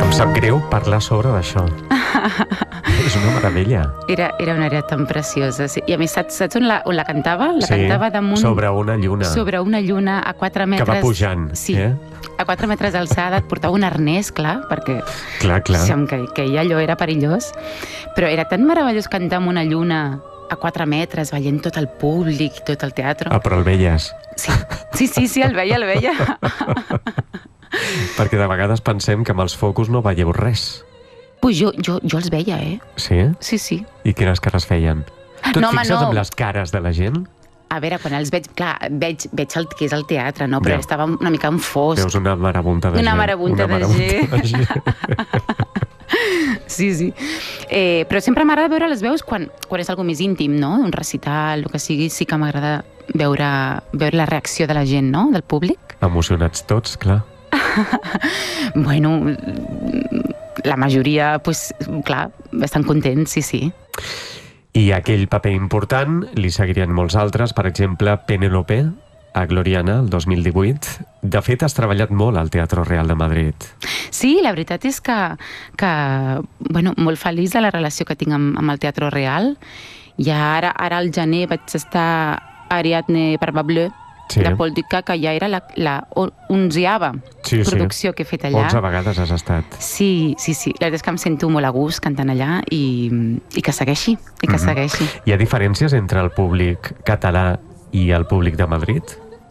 Em sap greu parlar sobre d'això. És una meravella. Era una àrea tan preciosa. Sí. I a més, saps on la cantava? La Sí, cantava damunt... sobre una lluna. Sobre una lluna a 4 metres... Que va pujant. Sí, a 4 metres d'alçada. Et portava un arnès, clar, perquè... Clar. Que allò era perillós. Però era tan meravellós cantar amb una lluna a 4 metres, veient tot el públic i tot el teatre. Ah, però el veies. Sí, el veia. Perquè de vegades pensem que amb els focus no veieu res. Pues jo els veia, Sí? Sí. I quines cares feien? Tu et No, home, fixes no. amb les cares de la gent? A veure, quan els veig, clar, veig el que és el teatre, no? Però Ja. estava una mica en fosc. Veus una marabunta de gent. Una marabunta de gent. Sí. Però sempre m'agrada veure les veus quan és algo més íntim, no? Un recital, el que sigui, sí que m'agrada veure la reacció de la gent, no? Del públic. Emocionats tots, clar. Bueno, la majoria, pues, clar, estan contents, sí. I aquell paper important li seguirien molts altres, per exemple, Penélope, a Gloriana, el 2018. De fet, has treballat molt al Teatro Real de Madrid. Sí, la veritat és que bueno, molt feliç de la relació que tinc amb el Teatro Real. I ara al gener vaig estar a Ariadne Barba Bleu, Sí. de Paul Dukas, que ja era la 11ª producció que he fet allà. 11 vegades has estat. Sí. La veritat és que em sento molt a gust cantant allà i que segueixi, segueixi. Hi ha diferències entre el públic català i el públic de Madrid?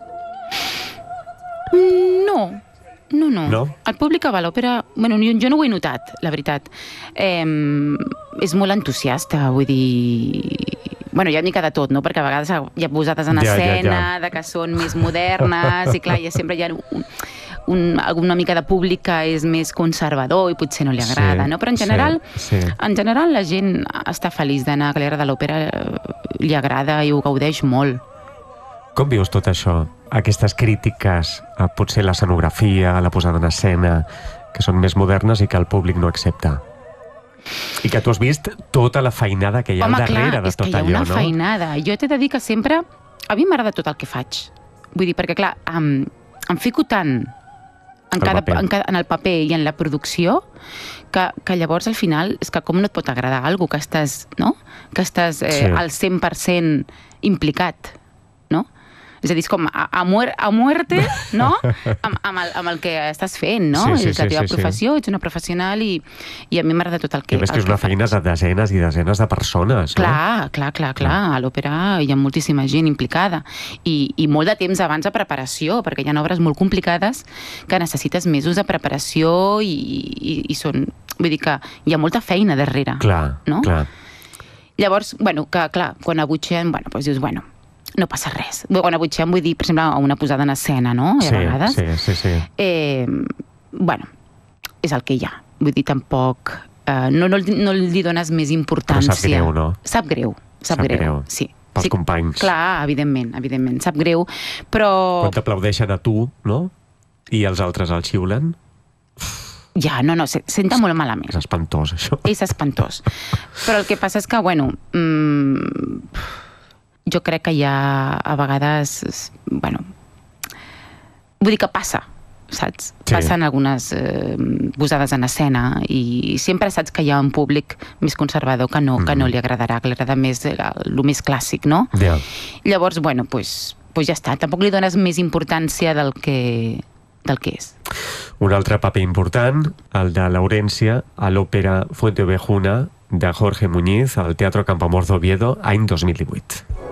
No. No? El públic que va a l'òpera... Bueno, jo no ho he notat, la veritat. És molt entusiasta, vull dir... Bueno, hi ha mica de tot, no? Perquè a vegades hi ha posades en escena, de que són més modernes, i clar, sempre hi ha alguna mica de públic que és més conservador i potser no li agrada, no? Però en general la gent està feliç d'anar, que li agrada l'òpera, li agrada i ho gaudeix molt. Com vius tot això? Aquestes crítiques a potser l'escenografia, a la posada en escena, que són més modernes i que el públic no accepta? I que tu has vist tota la feinada que hi ha al darrere de tot allò, no? Home, clar, és que hi ha una feinada. Jo t'he de dir que sempre... A mi m'agrada tot el que faig. Vull dir, perquè clar, em fico tant en el paper i en la producció que llavors al final és que com no et pot agradar alguna cosa que estàs al 100% implicat, no? És a dir, és com a muerte, no? amb el que estàs fent, no? És la teva professió, ets una professional i a mi m'agrada tot el que... I més que és una feina de desenes i desenes de persones, no? Clar. A l'òpera hi ha moltíssima gent implicada i molt de temps abans de preparació, perquè hi ha obres molt complicades que necessites mesos de preparació i són... Vull dir que hi ha molta feina darrere, no? Clar. Llavors, bueno, que clar, quan abutxen, bueno, doncs dius, bueno, no passa res. Quan abutxem vull dir, per exemple, una posada en escena, no? A vegades. Sí. Bueno, és el que hi ha. Vull dir, tampoc... No li dones més importància. Però sap greu, no? Sap greu, sí. Pels companys. Clar, evidentment. Sap greu, però... Quan t'aplaudeixen a tu, no? I els altres el xiulen? Ja, no, senta molt malament. És espantós, això. És espantós. Però el que passa és que, bueno... jo crec que hi ha a vegades, bueno, vull dir que passa, saps? Sí. Passen algunes posades en escena i sempre saps que hi ha un públic més conservador que no li agradarà, que li agrada més el més clàssic, no? Yeah. Llavors, bueno, pues ja està. Tampoc li dones més importància del que és. Un altre paper important, el de Laurència a l'òpera Fuenteovejuna de Jorge Muñiz al Teatro Campoamor d'Oviedo, any 2018.